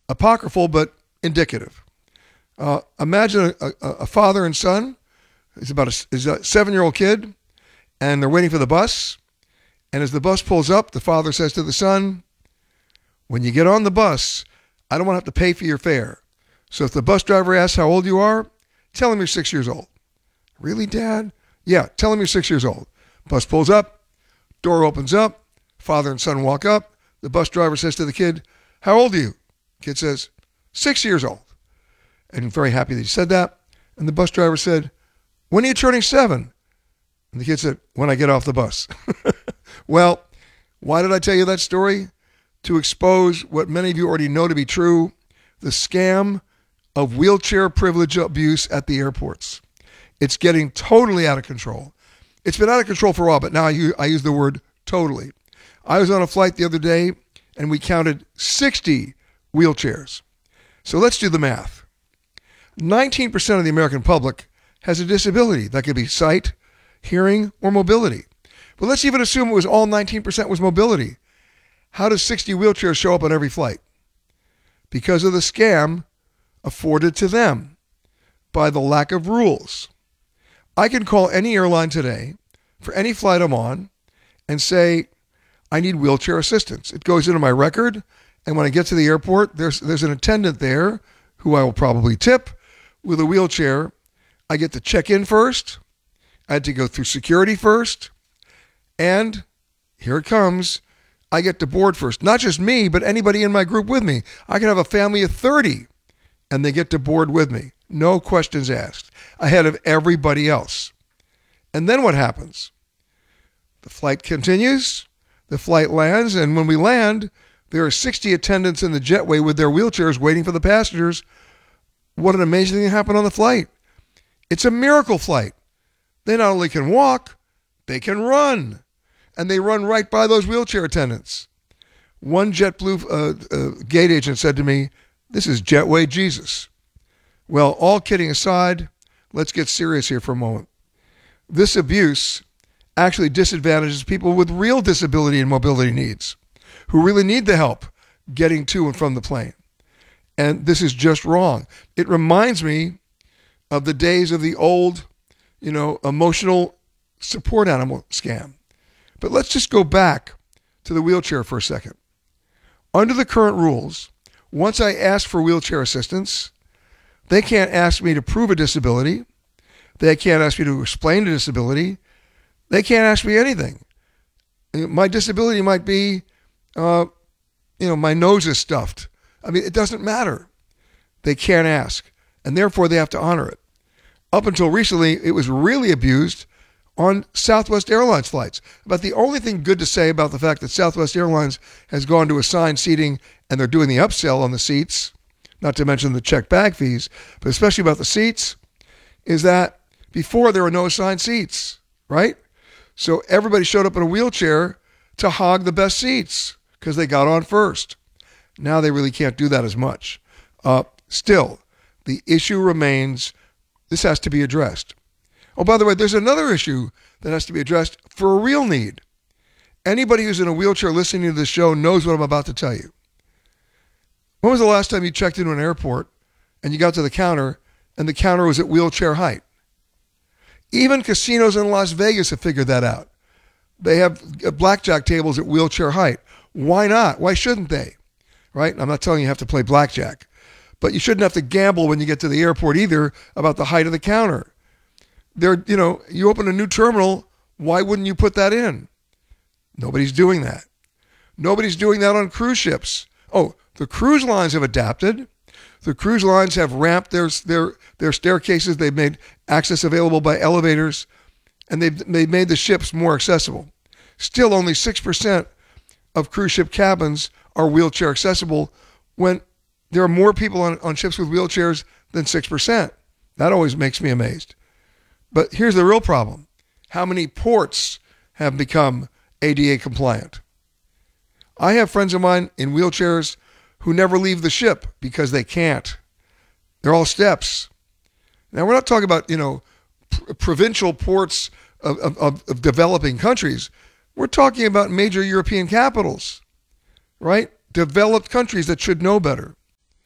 apocryphal but indicative. Imagine a father and son. It's about a 7-year-old kid, and they're waiting for the bus. And as the bus pulls up, the father says to the son, when you get on the bus, I don't want to have to pay for your fare. So if the bus driver asks how old you are, tell him you're 6 years old. Really, Dad? Yeah, tell him you're 6 years old. Bus pulls up, door opens up, father and son walk up. The bus driver says to the kid, how old are you? Kid says, 6 years old. And very happy that he said that. And the bus driver said, when are you turning 7? And the kid said, when I get off the bus. Well, why did I tell you that story? To expose what many of you already know to be true, the scam of wheelchair privilege abuse at the airports. It's getting totally out of control. It's been out of control for a while, but now I use the word totally. I was on a flight the other day, and we counted 60 wheelchairs. So let's do the math. 19% of the American public has a disability. That could be sight, hearing, or mobility. But let's even assume it was all 19% was mobility. How does 60 wheelchairs show up on every flight? Because of the scam afforded to them by the lack of rules. I can call any airline today for any flight I'm on and say, I need wheelchair assistance. It goes into my record, and when I get to the airport, there's an attendant there who I will probably tip with a wheelchair. I get to check in first. I had to go through security first. And here it comes. I get to board first. Not just me, but anybody in my group with me. I can have a family of 30, and they get to board with me. No questions asked. Ahead of everybody else. And then what happens? The flight continues. The flight lands, and when we land, there are 60 attendants in the jetway with their wheelchairs waiting for the passengers. What an amazing thing happened on the flight. It's a miracle flight. They not only can walk, they can run. And they run right by those wheelchair attendants. One JetBlue gate agent said to me, this is Jetway Jesus. Well, all kidding aside, let's get serious here for a moment. This abuse actually disadvantages people with real disability and mobility needs who really need the help getting to and from the plane. And this is just wrong. It reminds me of the days of the old, emotional support animal scam. But let's just go back to the wheelchair for a second. Under the current rules, once I ask for wheelchair assistance, they can't ask me to prove a disability. They can't ask me to explain a disability. They can't ask me anything. My disability might be, my nose is stuffed. I mean, it doesn't matter. They can't ask, and therefore they have to honor it. Up until recently, it was really abused on Southwest Airlines flights. But the only thing good to say about the fact that Southwest Airlines has gone to assigned seating and they're doing the upsell on the seats, not to mention the checked bag fees, but especially about the seats, is that before there were no assigned seats, right? So everybody showed up in a wheelchair to hog the best seats because they got on first. Now they really can't do that as much. Still, the issue remains, this has to be addressed. Oh, by the way, there's another issue that has to be addressed for a real need. Anybody who's in a wheelchair listening to this show knows what I'm about to tell you. When was the last time you checked into an airport and you got to the counter and the counter was at wheelchair height? Even casinos in Las Vegas have figured that out. They have blackjack tables at wheelchair height. Why not? Why shouldn't they? Right? I'm not telling you have to play blackjack, but you shouldn't have to gamble when you get to the airport either about the height of the counter. You open a new terminal, why wouldn't you put that in? Nobody's doing that. Nobody's doing that on cruise ships. Oh, the cruise lines have adapted. The cruise lines have ramped their staircases. They've made access available by elevators, and they've made the ships more accessible. Still, only 6% of cruise ship cabins are wheelchair accessible when there are more people on ships with wheelchairs than 6%. That always makes me amazed. But here's the real problem. How many ports have become ADA compliant? I have friends of mine in wheelchairs who never leave the ship because they can't. They're all steps. Now, we're not talking about, provincial ports of developing countries. We're talking about major European capitals, right? Developed countries that should know better.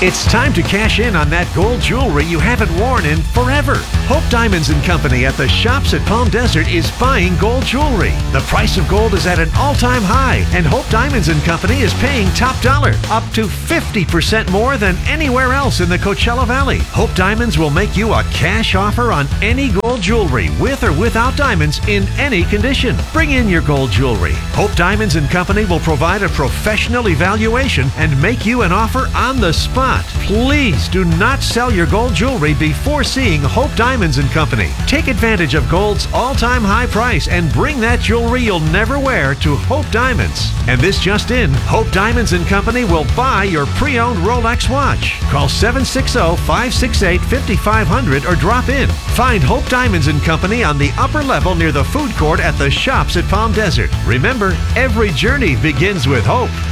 It's time to cash in on that gold jewelry you haven't worn in forever. Hope Diamonds & Company at the Shops at Palm Desert is buying gold jewelry. The price of gold is at an all-time high, and Hope Diamonds & Company is paying top dollar, up to 50% more than anywhere else in the Coachella Valley. Hope Diamonds will make you a cash offer on any gold jewelry, with or without diamonds, in any condition. Bring in your gold jewelry. Hope Diamonds & Company will provide a professional evaluation and make you an offer on the spot. Please do not sell your gold jewelry before seeing Hope Diamonds & Company. Take advantage of gold's all-time high price and bring that jewelry you'll never wear to Hope Diamonds. And this just in, Hope Diamonds & Company will buy your pre-owned Rolex watch. Call 760-568-5500 or drop in. Find Hope Diamonds & Company on the upper level near the food court at the Shops at Palm Desert. Remember, every journey begins with hope.